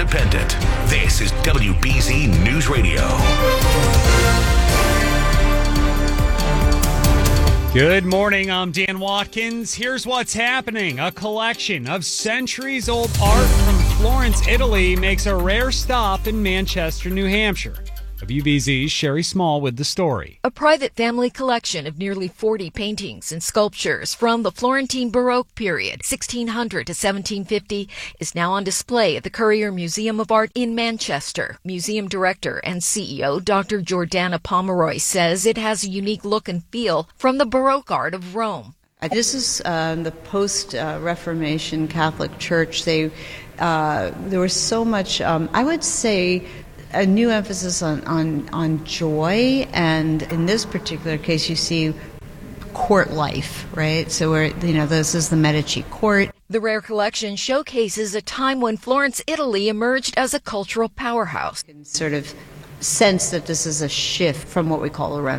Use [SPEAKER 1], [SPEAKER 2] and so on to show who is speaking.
[SPEAKER 1] independent. This is WBZ News Radio.
[SPEAKER 2] Good morning, I'm Dan Watkins. Here's what's happening. A collection of centuries-old art from Florence, Italy makes a rare stop in Manchester, New Hampshire. WBZ's Sherry Small with the story.
[SPEAKER 3] A private family collection of nearly 40 paintings and sculptures from the Florentine Baroque period, 1600 to 1750, is now on display at the Currier Museum of Art in Manchester. Museum director and CEO Dr. Jordana Pomeroy says it has a unique look and feel from the Baroque art of Rome.
[SPEAKER 4] This is the post-Reformation Catholic Church. There was so much, I would say, a new emphasis on joy, and in this particular case you see court life, right? So this is the Medici court.
[SPEAKER 3] The rare collection showcases a time when Florence, Italy emerged as a cultural powerhouse.
[SPEAKER 4] You can sort of sense that this is a shift from what we call a